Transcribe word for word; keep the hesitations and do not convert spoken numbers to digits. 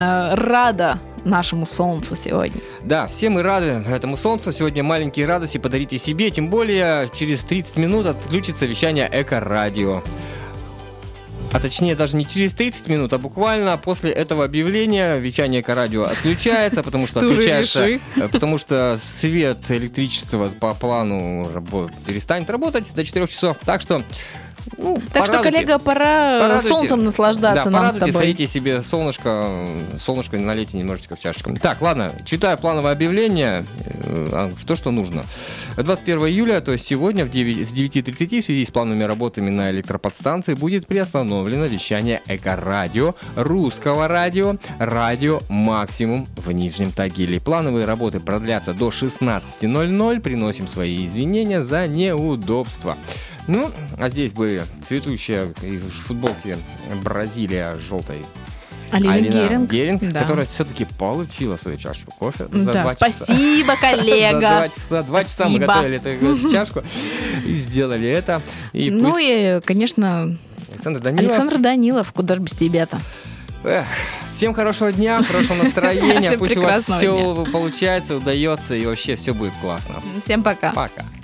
рада нашему солнцу сегодня. Да, все мы рады этому солнцу. Сегодня маленькие радости подарите себе, тем более через тридцать минут отключится вещание Эко-радио. А точнее, даже не через тридцать минут, а буквально после этого объявления вещание Эко-радио отключается, потому что отключается, потому что свет, электричество по плану работ, перестанет работать до четырех часов. Так что Ну, так порадуйте. Что, коллега, пора порадуйте. Солнцем наслаждаться, да, нам с тобой. Садите себе солнышко, солнышко налейте немножечко в чашечку. Так, ладно, читаю плановое объявление, то, что нужно. двадцать первого июля, то есть сегодня в девять, с девяти тридцати в связи с плановыми работами на электроподстанции будет приостановлено вещание Эко-радио, русского радио, радио «Максимум» в Нижнем Тагиле. Плановые работы продлятся до шестнадцати ноль-ноль. Приносим свои извинения за неудобства. Ну, а здесь бы цветущая в футболке Бразилия желтой Алина, Алина Геринг, Геринг да. которая все-таки получила свою чашку кофе за да, два спасибо, часа. коллега. За два часа, два часа мы готовили эту чашку и сделали это. И ну пусть... и, конечно, Александр Данилов. Александр Данилов, куда же без тебя-то? Эх, всем хорошего дня, хорошего настроения. Пусть у вас все получается, удается и вообще все будет классно. Всем пока. Пока.